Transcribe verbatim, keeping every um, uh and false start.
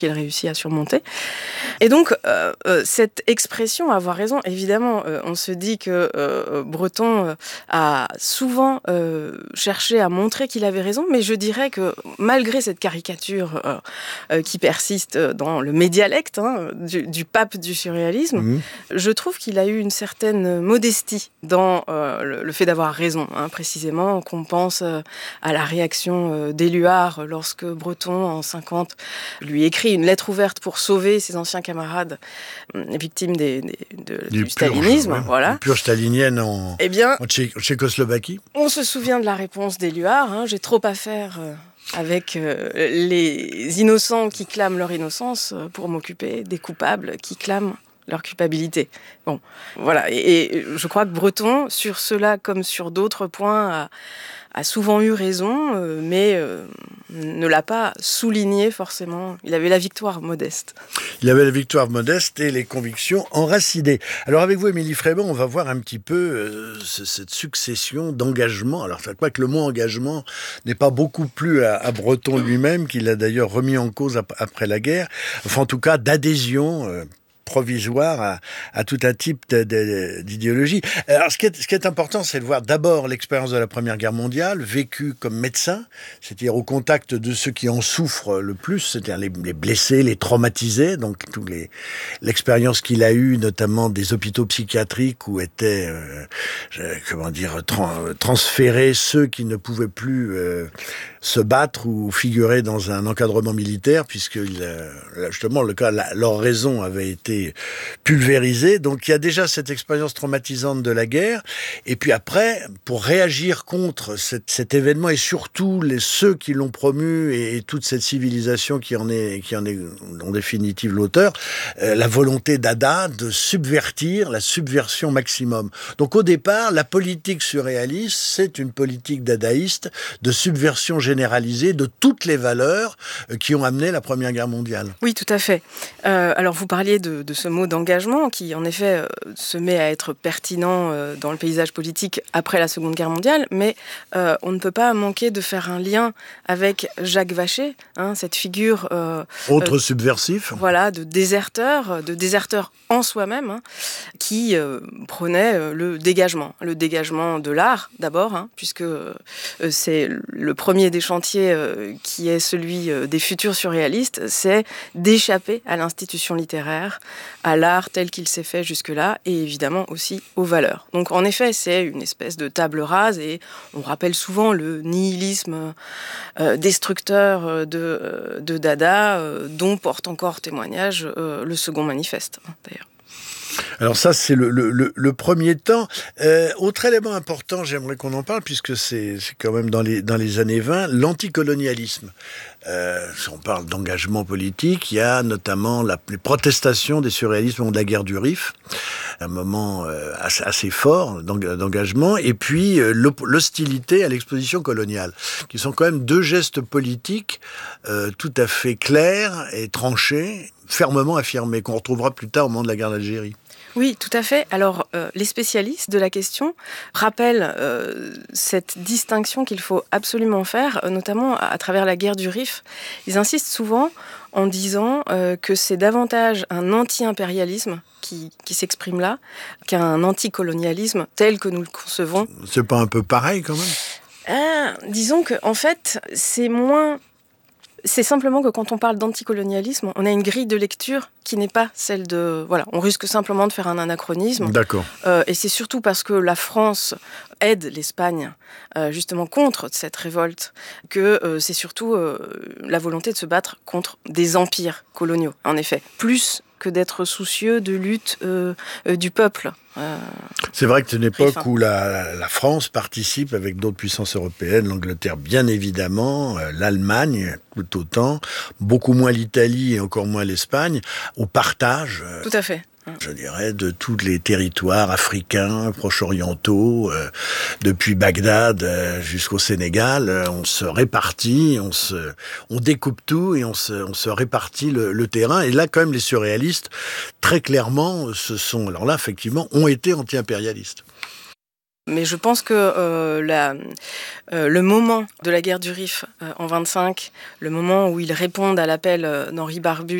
qu'il réussit à surmonter. Et donc, euh, euh, cette expression « avoir raison », évidemment, euh, on se dit que euh, Breton euh, a souvent euh, cherché à montrer qu'il avait raison, mais je dirais que malgré cette caricature euh, euh, qui persiste dans le médialecte hein, du, du pape du surréalisme, mmh. je trouve qu'il a eu une certaine modestie dans euh, le, le fait d'avoir raison, hein, précisément, qu'on pense euh, à la réaction euh, d'Éluard lorsque Breton, en cinquante, lui écrit une lettre ouverte pour sauver ses anciens camarades euh, victimes des, des, de, du, du stalinisme. Purge, ouais. Voilà. Une purge stalinienne en, eh bien, en Tché- Tchécoslovaquie. On se souvient de la réponse d'Éluard, hein, j'ai trop à faire euh, avec euh, les innocents qui clament leur innocence euh, pour m'occuper des coupables qui clament leur culpabilité. Bon, voilà. Et, et je crois que Breton, sur cela comme sur d'autres points, a, a souvent eu raison, euh, mais euh, ne l'a pas souligné forcément. Il avait la victoire modeste. Il avait la victoire modeste et les convictions enracinées. Alors avec vous, Émilie Frémont, on va voir un petit peu euh, cette succession d'engagements. Alors je crois que le mot engagement n'est pas beaucoup plu à, à Breton lui-même, qu'il a d'ailleurs remis en cause ap- après la guerre. Enfin en tout cas d'adhésion euh, provisoire à, à tout un type de, de, d'idéologie. Alors, ce qui est, ce qui est important, c'est de voir d'abord l'expérience de la Première Guerre mondiale, vécue comme médecin, c'est-à-dire au contact de ceux qui en souffrent le plus, c'est-à-dire les, les blessés, les traumatisés, donc tous les, l'expérience qu'il a eue, notamment des hôpitaux psychiatriques où étaient, euh, comment dire, tra- transférés ceux qui ne pouvaient plus euh, se battre ou figurer dans un encadrement militaire, puisque euh, justement, le cas, la, leur raison avait été pulvérisée. Donc il y a déjà cette expérience traumatisante de la guerre. Et puis après, pour réagir contre cette, cet événement et surtout les, ceux qui l'ont promu et, et toute cette civilisation qui en est, qui en est en définitive l'auteur, euh, la volonté d'Adda de subvertir, la subversion maximum. Donc au départ, la politique surréaliste, c'est une politique dadaïste de subversion généralisée de toutes les valeurs euh, qui ont amené la Première Guerre mondiale. Oui, tout à fait. Euh, alors vous parliez de, de ce mot d'engagement qui, en effet, euh, se met à être pertinent euh, dans le paysage politique après la Seconde Guerre mondiale, mais euh, on ne peut pas manquer de faire un lien avec Jacques Vacher, hein, cette figure... Euh, Autre euh, subversif. Voilà, de déserteur, de déserteur en soi-même, hein, qui euh, prônait euh, le dégagement. Le dégagement de l'art, d'abord, hein, puisque euh, c'est le premier des chantiers euh, qui est celui euh, des futurs surréalistes, c'est d'échapper à l'institution littéraire, à l'art tel qu'il s'est fait jusque-là, et évidemment aussi aux valeurs. Donc en effet, c'est une espèce de table rase, et on rappelle souvent le nihilisme euh, destructeur de, euh, de Dada, euh, dont porte encore témoignage euh, le second manifeste, d'ailleurs. Alors ça, c'est le, le, le, le premier temps. Euh, autre élément important, j'aimerais qu'on en parle, puisque c'est, c'est quand même dans les, dans les années vingt, l'anticolonialisme. Euh, si on parle d'engagement politique, il y a notamment la, les protestations des surréalistes de la guerre du Rif, un moment euh, assez, assez fort d'engagement, et puis euh, l'hostilité à l'exposition coloniale, qui sont quand même deux gestes politiques euh, tout à fait clairs et tranchés, fermement affirmés, qu'on retrouvera plus tard au moment de la guerre d'Algérie. Oui, tout à fait. Alors, euh, les spécialistes de la question rappellent euh, cette distinction qu'il faut absolument faire, euh, notamment à, à travers la guerre du Rif. Ils insistent souvent en disant euh, que c'est davantage un anti-impérialisme qui, qui s'exprime là qu'un anticolonialisme tel que nous le concevons. C'est pas un peu pareil quand même ? Ah, disons que, en fait, c'est moins... C'est simplement que quand on parle d'anticolonialisme, on a une grille de lecture qui n'est pas celle de... Voilà, on risque simplement de faire un anachronisme. D'accord. Euh, et c'est surtout parce que la France aide l'Espagne euh, justement contre cette révolte que euh, c'est surtout euh, la volonté de se battre contre des empires coloniaux, en effet. Plus que d'être soucieux de lutte euh, euh, du peuple. Euh, C'est vrai que c'est une époque où la, la France participe avec d'autres puissances européennes, l'Angleterre bien évidemment, euh, l'Allemagne tout autant, beaucoup moins l'Italie et encore moins l'Espagne, au partage. Euh, tout à fait. Je dirais, de tous les territoires africains, proche-orientaux, euh, depuis Bagdad euh, jusqu'au Sénégal, euh, on se répartit, on se, on découpe tout et on se, on se répartit le, le terrain. Et là, quand même, les surréalistes, très clairement, se sont, alors là, effectivement, ont été anti-impérialistes. Mais je pense que euh, la, euh, le moment de la guerre du Rif euh, en vingt-cinq, le moment où ils répondent à l'appel euh, d'Henri Barbusse,